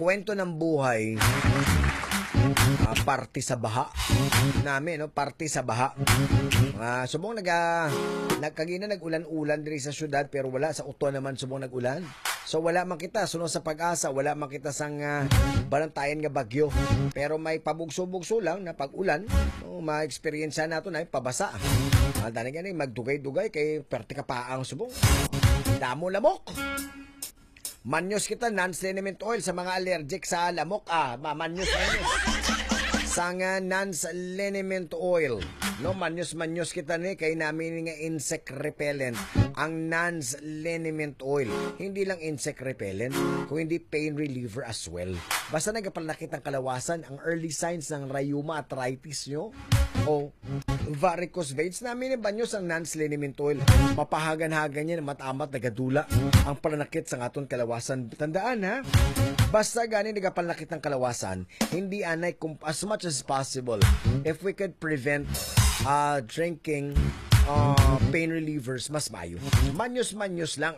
kwento ng buhay, party sa baha namin, no? Party sa baha. Subong nagkagina nag-ulan-ulan diri sa syudad, pero wala sa uto naman subong nag-ulan. So wala man kita suno sa pag-asa, wala man kita sang balantayan nga bagyo. Pero may pabugso-bugso lang na pag-ulan, no? Ma-experience nato na pabasa. Dani gani magdugay-dugay kay perti ka paang subong. Damo lamok. Manyos kita non-liniment oil sa mga allergic sa lamok. Manyos. Sang non-liniment oil. No, manyos kita ni kay namin nga insect repellent. Ang non-liniment oil. Hindi lang insect repellent, kundi pain reliever as well. Basta nagapalakit ang kalawasan, ang early signs ng rheuma arthritis nyo o varicose veins, namin yung banyos ang non-liniment oil. Mapahagan-hagan yan, matamat, nagadula ang pananakit sa aton kalawasan. Tandaan ha, basta gani nagapalakit ng kalawasan, hindi anay as much as possible. If we could prevent drinking pain relievers, mas mayo. Manyos lang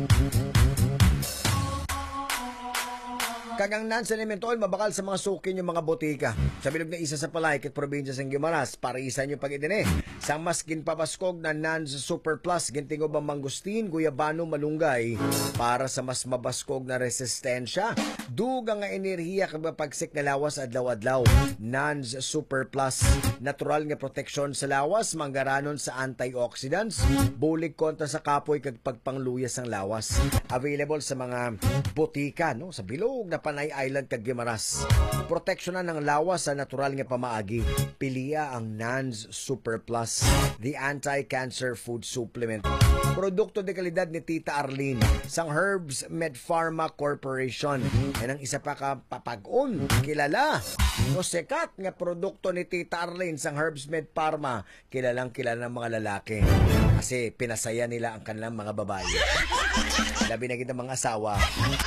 Kagang non-liniment oil, mabakal sa mga sukin yung mga botika. Sa bilog na isa sa Palaykit, probinsya sa Guimaras, para isa nyo pag-idine. Sa maskin pabaskog na non-super plus, gintingo ba mangustin, guyabano, malunggay, para sa mas mabaskog na resistensya. Dugang nga enerhiya kagpapagsik na lawas adlaw-adlaw. Non-super plus, natural nga proteksyon sa lawas, manggaranon sa antioxidants, bulig kontra sa kapoy kag pagpangluyas ang lawas. Available sa mga botika, no? Sa bilog na Panay Island kag Guimaras. Proteksyonan ng lawas sa natural nga pamaagi. Pilia ang NANS Super Plus, the anti-cancer food supplement. Produkto de kalidad ni Tita Arlene sang Herbs Med Pharma Corporation. Yan ang isa pa ka papag-on, kilala. No, sikat nga produkto ni Tita Arlene sang Herbs Med Pharma. Kilalang kilala ng mga lalaki. Kasi pinasaya nila ang kanilang mga babae. Labi na kita mga asawa.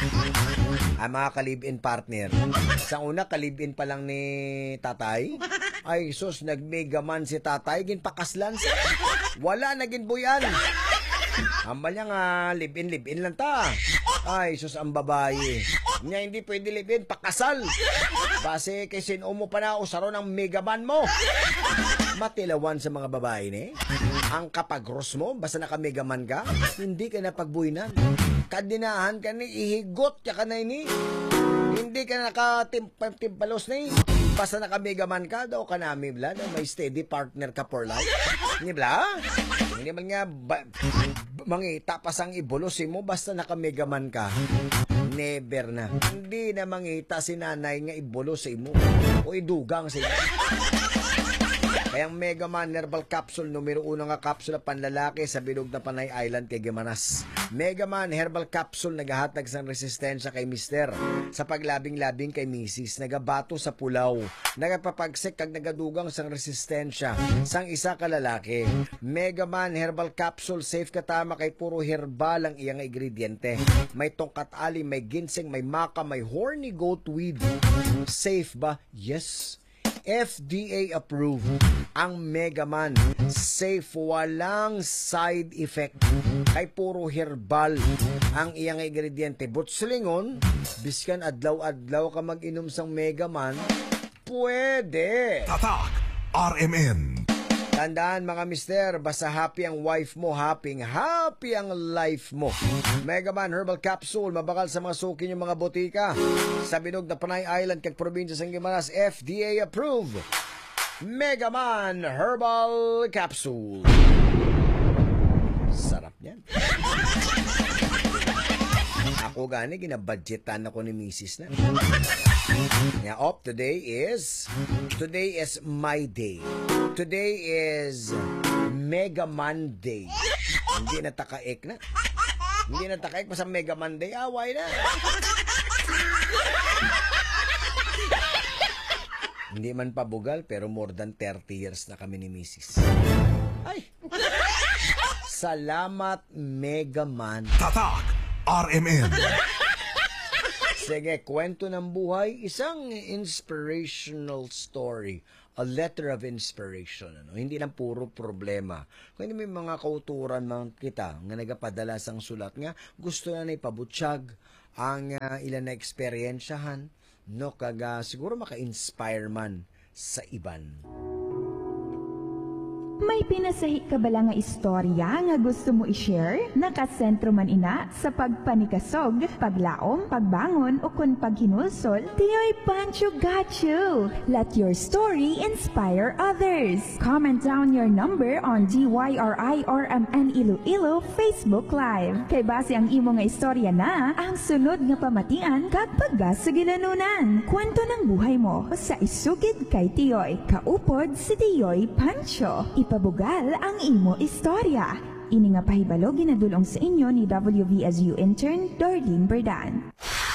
Ang mga ka-live-in partner. Sa una, ka-live-in pa lang ni tatay. Ay, sus, nag-megaman si tatay. Ginpakaslan siya. Wala, naging buyan. Ambal niya nga, live-in lang ta. Ay, sus, ang babae. Niya hindi pwede live-in, pakasal. Base kay sino mo pa na usaro ng megaman mo. Matilawan sa mga babae ni. Ang kapag-gross mo, basta naka-megaman ka, hindi ka na pagbuinan. Kadinahan ka ni, ihigot ka na ini. Hindi ka naka-timpalos ni. Basta naka-megaman ka, daw ka namin, bla, na may steady partner ka for life. Hindi, bla? Hindi man nga, mangita pa sang ibulusin mo, basta naka-megaman ka. Never na. Hindi na mangita si nanay nga ibulos sa imo. O idugang sa imo. Kayang Megaman Herbal Capsule, numero 1 nga kapsula panlalaki sa bilog na Panay Island kay Guimaras. Megaman Herbal Capsule, nagahatag sang resistensya kay Mister. Sa paglabing-labing kay Mrs. Nagabato sa pulaw. Nagapapagsik kag nagadugang sang resistensya sang isa ka lalaki. Megaman Herbal Capsule, safe katama kay puro herbal ang iyang ingrediente. May tongkat ali, may ginseng, may maca, may horny goat weed. Safe ba? Yes. FDA approved ang Megaman. Safe, walang side effect. Kay puro herbal ang iyang ingrediente. Butsulingon, biskan adlaw-adlaw ka mag-inom sang Megaman, pwede. Tatak RMN. Tandaan mga mister, basta happy ang wife mo, happy ang life mo. Megaman Herbal Capsule, mabakal sa mga suki yung mga botika. Sa binog na Panay Island kag probinsya sa Guimaras, FDA approved. Megaman Herbal Capsule. Sarap niyan. Ako gani, ginabudgetan ako ni Mrs. na. Today is my day. Today is Mega Monday. Hindi na takaik na. Hindi na takaik pa sa Mega Monday. Away na. Hindi man pabugal, pero more than 30 years na kami ni Mrs. Ay! Salamat, Mega Man. Tatak RMN. Sige, kwento ng buhay, isang inspirational story. A letter of inspiration. Hindi lang puro problema. Kung hindi may mga kauturan man kita nga nagapadala sang sulat nga, gusto na ipabutsyag ang ilan na eksperyensyahan, no, siguro maka-inspire man sa iban. May pinasahi ka ba lang nga istorya nga gusto mo i-share? Nakasentro man ina sa pagpanikasog, paglaom, pagbangon o kun paghinulsol, Tioy Pancho got you! Let your story inspire others. Comment down your number on DYRI-RMN Iloilo Facebook Live. Kay base ang imo nga istorya na ang sunod nga pamatian kag paggas sa gilanunan. Kwento ng buhay mo sa Isugid kay Tioy. Kaupod si Tioy Pancho. Ipabugal ang imo istorya. Ini nga pahibalo ginadulong sa inyo ni WVSU intern Darlene Berdan.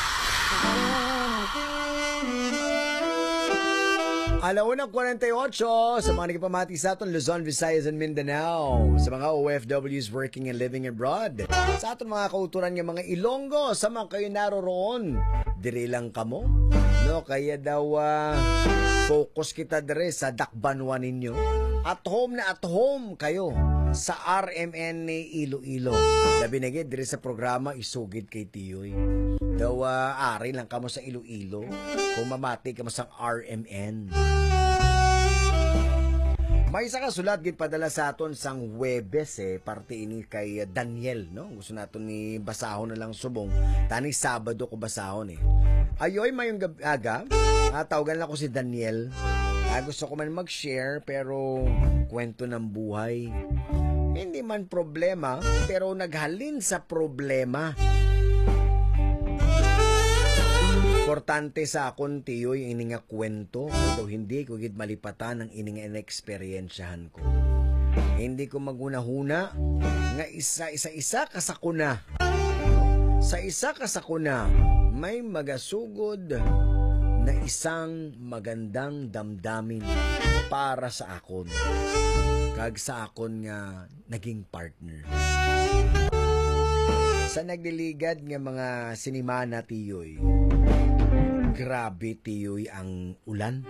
Alauna 48 sa mga nagpamati sa aton Luzon, Visayas, and Mindanao. Sa mga OFWs working and living abroad. Sa aton mga kauturan ng mga Ilonggo, sa mga kayo naroroon. Dire lang kamo. No, kaya daw focus kita dire sa dakbanwa ninyo. At home na at home kayo sa RMN ni Iloilo. Labi na gid dire sa programa Isugid kay Tiyoy. Daw ari lang kamo sa Iloilo kung mamati kamo sa RMN. May isa ka sulat gid padala sa aton sang Huwebes parte ini kay Daniel, no? Gusto naton ni basahon na lang subong. Tani Sabado ko basahon Ayoy mayong aga, tawagan lang ko si Daniel. Gusto ko man mag-share pero kwento ng buhay. Hindi man problema pero naghalin sa problema. Importante sa akon Tiyoy ini nga kwento, although hindi ko gid malipatan ang ini nga inexperyensyahan ko. Hindi ko magunahuna nga isa-isa kasakuna. Sa isa kasakuna may magasugod na isang magandang damdamin para sa akon. Kag sa akon nga naging partner. Sa nagdiligad nga mga sinimana Tiyoy. Grabe Tiyoy ang ulan.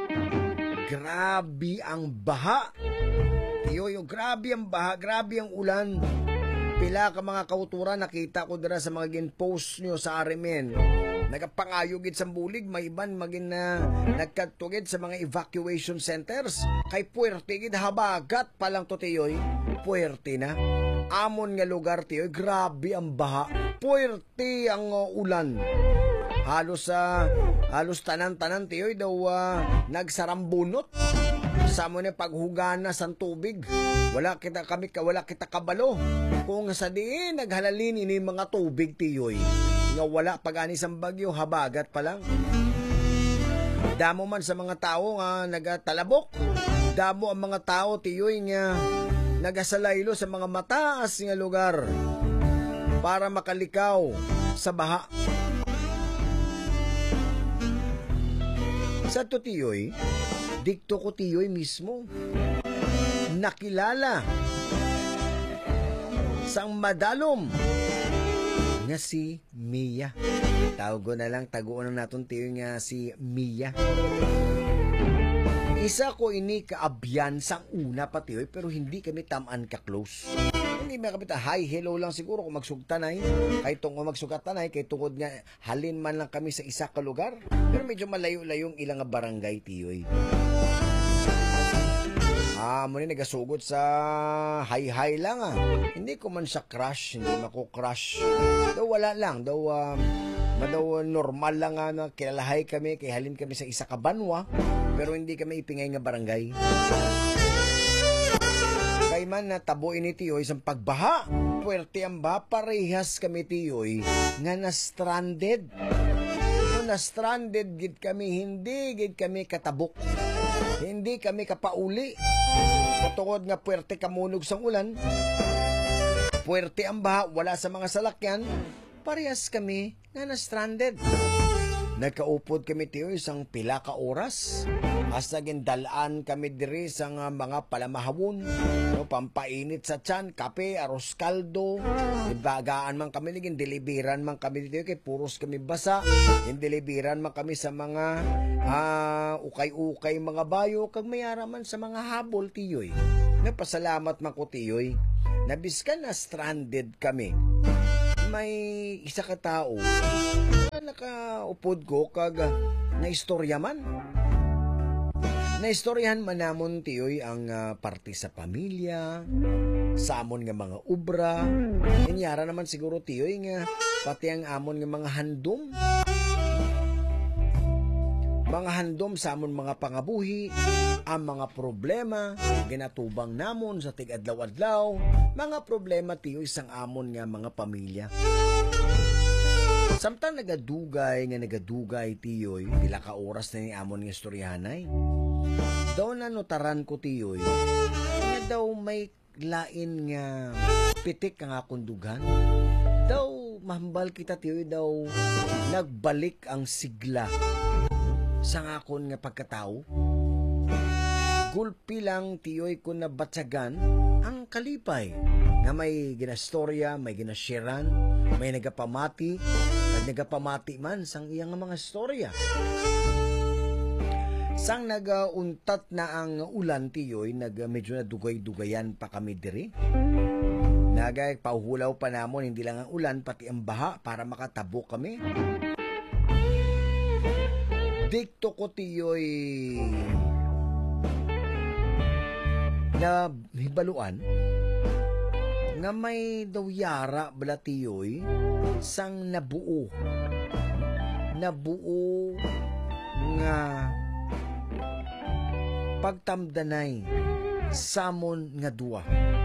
Grabe ang baha. Tiyoy, grabe ang baha, grabe ang ulan. Pila ka mga kauturan nakita ko dira sa mga gin-post nyo sa RMN. Nagapangayugid sa bulig, may iban magin na nagkatugid sa mga evacuation centers. Kay puwerte gid habagat pa lang to Tiyoy. Puwerte na. Amon nga lugar Tiyoy, grabe ang baha. Puwerte ang ulan. Halos tanan-tanan Tiyoy daw nagsarambunot. Samo na paghugana sa tubig. Wala kita kabalo. Kung sa diin naghalalin ini mga tubig Tiyoy. Nga wala pag-ani sa bagyo, habagat pa lang. Damo man sa mga tao nga nagatalabok. Damo ang mga tao Tiyoy nga nagasalaylo sa mga mataas nga lugar para makalikaw sa baha. Sa to Tiyoy, dikto ko Tiyoy mismo nakilala sang madalom nga si Mia. Tawag ko na lang, taguan na natin Tiyoy nga si Mia. Isa ko ini kaabyan sang una pa Tiyoy, pero hindi kami tamaan ka-close. Hindi may kapita, hi, hello lang siguro kung magsugtanay. Kay tungkol magsugtanay, kay tungkol nga halin man lang kami sa isa ka lugar. Pero medyo malayo-layong ilang barangay Tiyoy. Muna nagasugod sa hi-hi lang Hindi ko man siya crush, hindi mako crush. Daw wala lang, daw normal lang na kilalahay kami, kay halin kami sa isa ka banwa, pero hindi kami ipingay nga barangay. Kay man natabo ini Tiyoy isang pagbaha. Puwerte ang baha, parehas kami Tiyoy nga na-stranded. Na-stranded gid kami, hindi gid kami katabok. Hindi kami kapauli. Tungod nga puwerte kamunog sang ulan. Puwerte ang baha, wala sa mga salakyan. Parehas kami nga na-stranded. Nagkaupod kami Tiyoy isang pila ka oras. Hasta gindalaan kami diri sa mga palamahawon. Pampainit sa tiyan, kape, aros kaldo. Bagaan man kami, deliveran man kami dito kay puros kami basa. Deliveran man kami sa mga ukay-ukay mga bayo. Kag mayara man sa mga habol Tiyoy. Nagpasalamat man ko Tiyoy. Nabiskan na stranded kami. may isa ka tao na nakaupod ko kag naistorya man. Naistoryahan man namon tiyoy ang parte sa pamilya, sa amon nga mga ubra. Inyara naman siguro tiyoy nga pati ang amon nga mga handom. Mga handom sa amon mga pangabuhi, ang mga problema ginatubang namon sa tig-adlaw-adlaw, mga problema tiyoy sang amon nga mga pamilya. Samtang nagadugay tiyoy, pila ka oras na ni amon nga istoryahanay. Daw na notaran ko tiyoy, nga daw may lain nga pitik ang akong dugan. Daw mahambal kita tiyoy daw nagbalik ang sigla sa akon nga pagkatao. Gulpi lang tiyoy ko na batsagan ang kalipay nga may ginastorya, may ginashiran, may nagapamati, nagapamati man sang iyang mga storya. Sang nagauntat na ang ulan tiyoy, medyo na dugay-dugayan pa kami diri. Nagay pauhulaw pa namon hindi lang ang ulan pati ang baha para makatabo kami. Dikto ko tiyoy na hibaluan nga may daw yara bala tiyoy sang nabuo nga pagtamdanay samon nga duwa.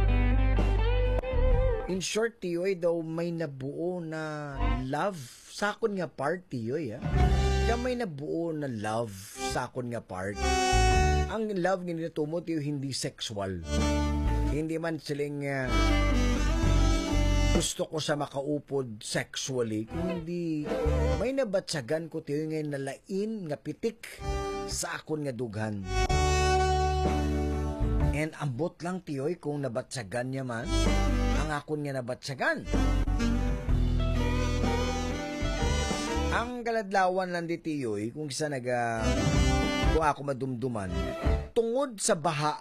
In short tiyoy daw may nabuo na love sakon nga part tiyoy nga may nabuo na love sakon nga part. Ang love nga natumo tiyo hindi sexual. Hindi man siling gusto ko sa makaupod sexually, kundi may nabatsagan ko tiyo nga nalain nga pitik sa akon nga dughan. And ambot lang tiyoy kung nabatsagan niya man ang akon nga nabatsagan. Ang kaladlawan lang di tiyoy kung isa kung ako madumduman tungod sa baha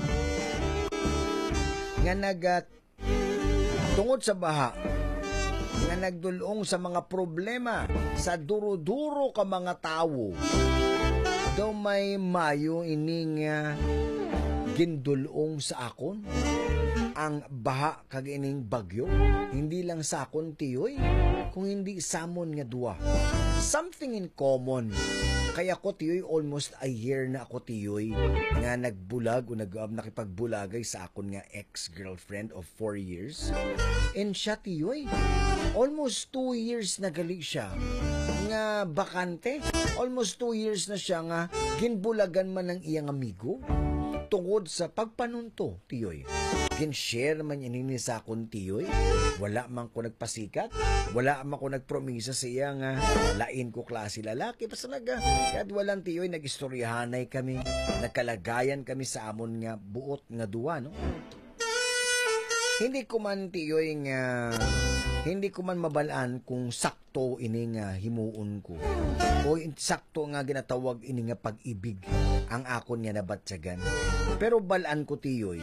nga tungod sa baha nga nagdulong sa mga problema sa duro-duro ka mga tao daw may mayo ining gindulong sa akon ang baha kag ining bagyo hindi lang sa akon tiyoy kung hindi samon nga duwa something in common. Kaya ko tiyoy almost a year na ako tiyoy nga nagbulag o nakipagbulagay sa akon nga ex-girlfriend of 4 years. And siya tiyoy, almost 2 years na gali siya nga bakante. Almost 2 years na siya nga ginbulagan man ng iyang amigo tungod sa pagpanunto tiyoy. Gin-share man inini sa akon tiyoy. Wala man ko nagpasikat. Wala man ko nagpromisa sa iya nga lain ko klase lalaki. Basta kahit walang tiyoy, nag-istoryahanay kami. Nagkalagayan kami sa amon nga buot nga duwa, no? Hindi ko man tiyoy nga hindi ko man mabalaan kung sakto ini nga himuon ko. O sakto nga ginatawag ini nga pag-ibig ang akon nga nabatsagan. Pero balaan ko tiyoy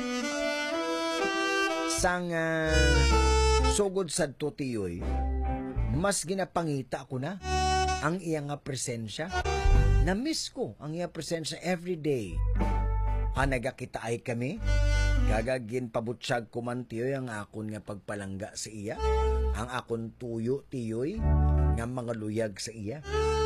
sang sugod sadto tiyoy, mas ginapangita ko na ang iyang presensya. Na-miss ko ang iyang presensya every day. Nagakita ay kami, gagagin pabutsyag ko man tiyoy ang akon nga pagpalangga sa iya, ang akon tuyo tiyoy nga mga luyag sa iya.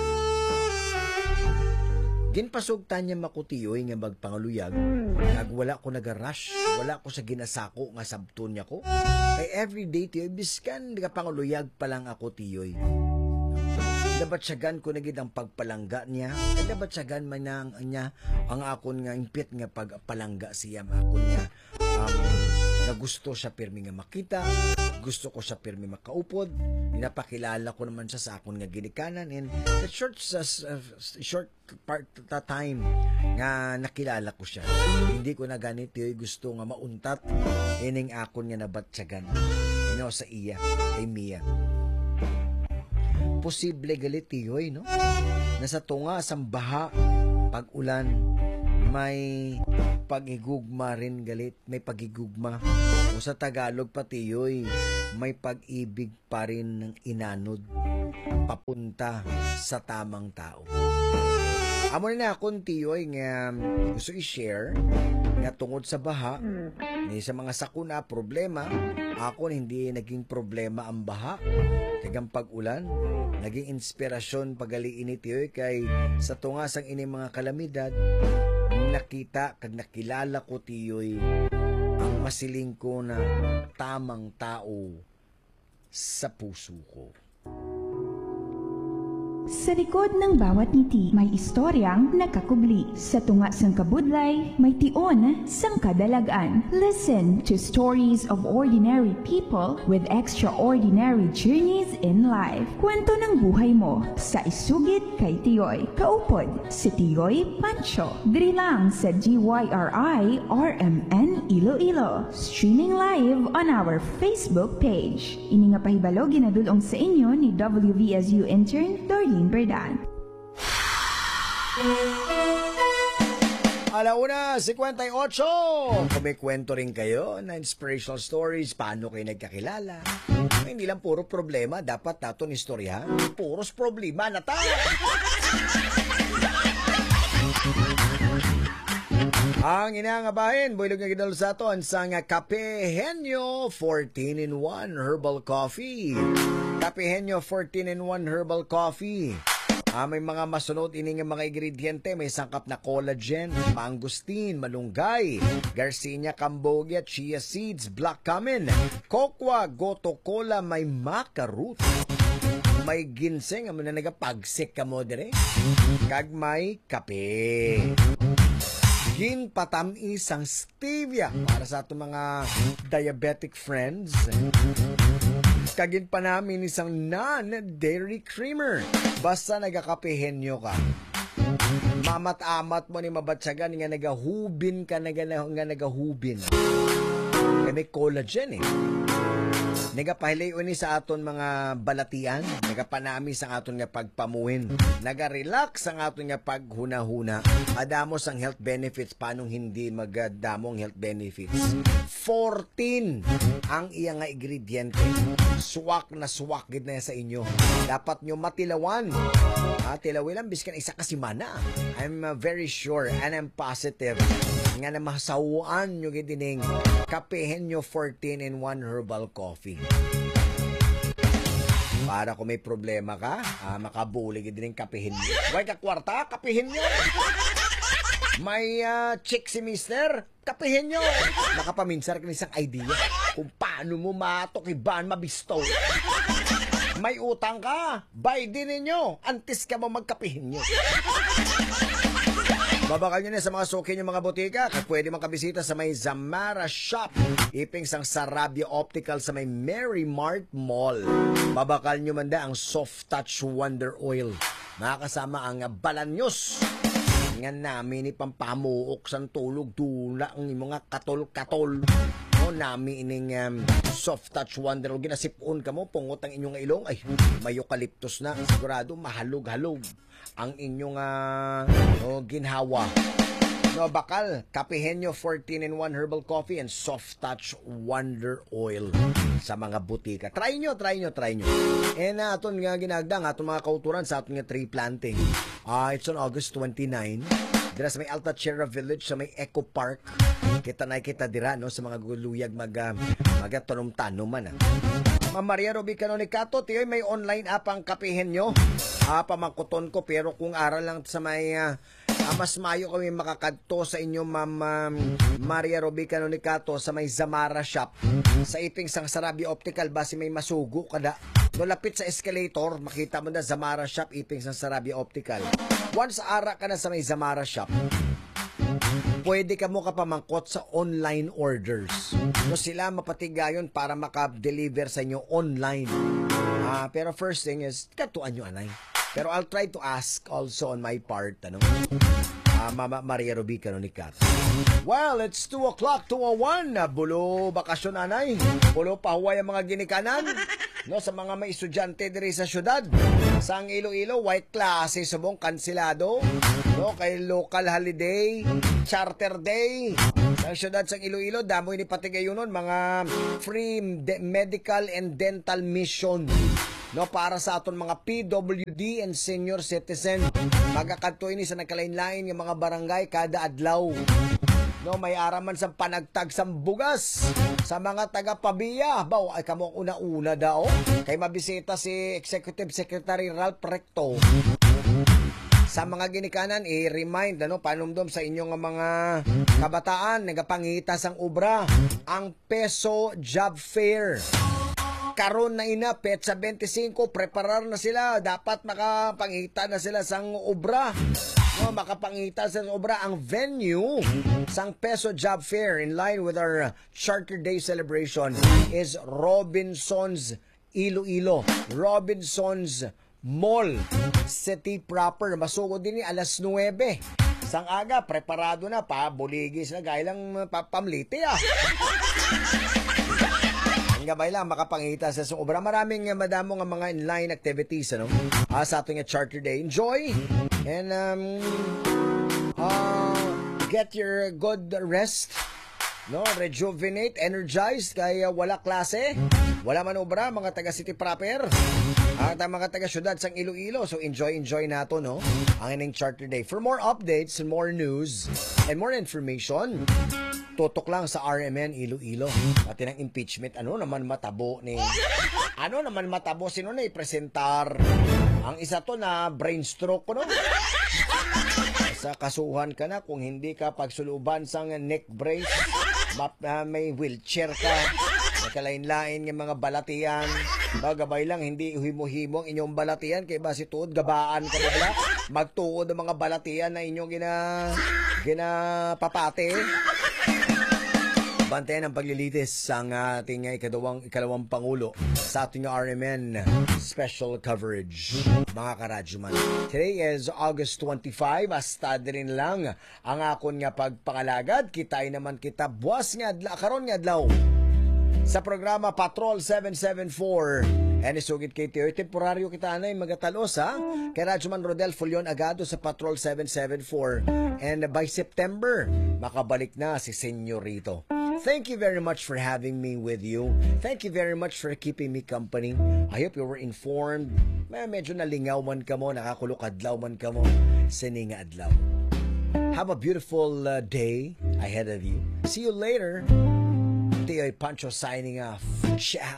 Ginpasugtan niya makutiyoy nga magpangaluyag, wala ko nagarush, wala ko sa ginasako nga sabton niya ko. Kay everyday tiyoy, biskan pangaluyag pa lang ako tiyoy. Nabatsyagan ko na gid ang pagpalangga niya, nabatsyagan man niya ang akon nga impit nga pagpalangga siya akon niya. Na gusto siya pirmi nga makita, gusto ko siya pirmi makaupod, pinapakilala ko naman siya sa akon nga ginikanan, and the short part time nga nakilala ko siya. Hindi ko na ganit yoy gusto nga mauntat ining akon nga nabatsyagan sa iya, kay Mia. Posible galit yoy, no? Nasa tunga, sa baha, pag-ulan, may pag-igugma rin galit, may pag-igugma. O sa Tagalog pati yoy, may pag-ibig pa rin ng inanod papunta sa tamang tao. Amo na akong tiyoy nga gusto i-share nga tungod sa baha, ni sa mga sakuna problema, ako hindi naging problema ang baha. Kagang pag-ulan, naging inspirasyon pagaliin ni tiyoy kay sa tungasang ini mga kalamidad, nakita kag nakilala ko tiyoy ang masiling ko na tamang tao sa puso ko. Sa likod ng bawat ngiti, may istoryang nakakubli. Sa tunga sang kabudlay, may tion sang kadalagan. Listen to stories of ordinary people with extraordinary journeys in life. Kwento ng buhay mo sa Isugid kay Tiyoy. Kaupod si Tiyoy Pancho. Diri lang sa GYRI RMN Iloilo. Streaming live on our Facebook page. Ini nga pahibalo ginadulong sa inyo ni WVSU intern Doreen Berdan. Alauna, 58. Kung may kwento rin kayo na inspirational stories, paano kayo nagkakilala? Hindi lang puro problema, dapat natin istorya. Puros problema na tayo. Ang inangabahin, builog nga ginalo sa ato, ang sang Kapehenyo 14-in-1 Herbal Coffee. Kapehenyo 14-in-1 Herbal Coffee. May mga masunod ini nga mga ingrediente, may sangkap na collagen, mangosteen, malunggay, garcinia cambogia, chia seeds, black cumin, kokwa, goto cola, may maca root, may ginseng, amo na nagapagsik ka mo dire, kag may kape. Ginpatamis ang stevia para sa ato mga diabetic friends. Kagin pa namin isang non-dairy creamer. Basta nagakapehenyo ka. Mamat-amat mo ni mabatsagan nga nagahubin ka nga nagahubin. Kaya may collagen eh. Nagapahilayon ni sa aton mga balatian, nagapanami sa aton nga pagpamuhin, nagarelax ang aton nga paghuna-huna, adamos ang health benefits, panong hindi magadamong health benefits. 14 ang iya nga ingrediente. Swak na swak gid na sa inyo. Dapat nyo matilawan. Tilawi lang biskan isa ka semana. I'm very sure and I'm positive nga na masawaan nyo gidining Kapehenyo 14-in-1 Herbal Coffee. Para kung may problema ka, makabulig din yung kapehenyo. Huwag ka kwarta, kapehenyo. May chick si mister, kapehenyo. Nakapaminsar ka isang idea kung paano mo matukiban, mabisto. May utang ka, buy din ninyo. Antes ka mo magkapehenyo. Babakal nyo na sa mga suki nyo mga botika. Kaya pwede makabisita sa may Zamara Shop. Iping sang Sarabia Optical sa may Mary Mart Mall. Babakal nyo manda ang Soft Touch Wonder Oil. Makakasama ang Balanyos. Nga namin ipampamuok sang tulog tula ang mga katol-katol. Nami ining Soft Touch Wonder Oil. Ginasipon ka mo, pungot ang inyong ilong. Ay, may eucalyptus na. Sigurado mahalog-halog ang inyong ginhawa. No, bakal, Kapehenyo 14-in-1 Herbal Coffee and Soft Touch Wonder Oil sa mga butika. Try nyo. And aton nga ginagdang aton mga kauturan sa aton nga tree planting. It's on August 29. Dira sa may Altachera Village, sa may Eco Park. Kita dira no, sa mga guluyag magatanom-tanom man. Ma'am Maria Ruby Canonicato, tiyoy may online app ang Kapehenyo. Pamangkuton ko, pero kung aral lang sa may mas mayo kami makakadto sa inyo, Ma'am Maria Ruby Canonicato, sa may Zamara Shop. Sa iping sang Sarabia Optical, basi may masugo kada. No, lapit sa escalator, makita mo na Zamara Shop, iping sang Sarabia Optical. Once ara ka na sa may Zamara Shop, pwede ka mo kapamangkot sa online orders. No, sila mapatigayon para maka-deliver sa inyo online. Pero first thing is, katuan nyo anay. Pero I'll try to ask also on my part, Mama Maria Ruby Canonicato. Well, it's 2:00, 2:01. Bulo bakasyon anay. Bulo pahuway ang mga ginikanan. No, sa mga may estudyante diri sa syudad, sa Iloilo, white klase subong kansilado. No, kay local holiday, charter day. Sa syudad sa Iloilo, damoy ni patigayonon mga free medical and dental mission. No, para sa aton mga PWD and senior citizen. Magakadto ini sa nagkalain-lain nga mga barangay kada adlaw. No, may araman sa panagtag sa bugas sa mga taga-Pabiya. Baw, ay kamo una-una daw. Kay mabisita si Executive Secretary Ralph Recto. Sa mga ginikanan, i-remind, panumdom sa inyong mga kabataan, nagapangita sang obra, ang Peso Job Fair. Karon na ina, petsa 25, preparar na sila. Dapat makapangita na sila sang obra. No, makapangita sa obra ang venue sang Peso Job Fair in line with our Charter Day celebration is Robinson's Iloilo. Robinson's Mall City proper. Masugod din ni alas 9. Sang aga, preparado na pa. Buligis na gailang pamliti Gabay lang makapangita sa obra. Maraming madamo nga mga inline activities sa ating Charter Day. Enjoy and get your good rest. No, rejuvenate, energized kaya wala klase, wala man obra, mga taga city proper. At mga taga syudad sang Iloilo. So enjoy nato ang ining Charter Day. For more updates and more news and more information, tutok lang sa RMN Iloilo. Pati ng impeachment, ano naman matabo sino na ipresentar. Ang isa to na brain stroke sa kasuhan ka na kung hindi ka pagsuluban sang neck brace, may wheelchair ka, nakalain-lain ng mga balatian. Gabay lang, hindi himo-himo ang inyong balatian, kay basi tuod, gabaan ka bala, magtuod ang mga balatian na inyong ginapapate. Bantayan ang paglilitis sang ating ikalawang Pangulo sa ating RMN special coverage, mga karadyoman. Today is August 25. Hasta din lang ang akon nga pagpangalagad. Kitay naman kita buwas nga karon nga adlaw sa programa Patrol 774. And isugid kay Teo, temporaryo kita na magatalos kay Radyoman Rodel Fulion Agado sa Patrol 774. And by September, makabalik na si Senyorito. Thank you very much for having me with you. Thank you very much for keeping me company. I hope you were informed. Medyo nalingaw man ka mo, nakakulok adlaw man ka mo, sininga adlaw. Have a beautiful day ahead of you. See you later. Tioy Pancho signing off. Ciao.